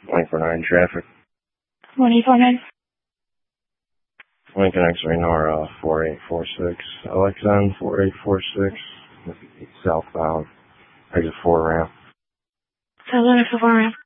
24-9 traffic. 24-9. Lincoln X-ray Nora 4846. LXN 4846. Southbound. Exit 4 ramp. Southbound exit 4 ramp.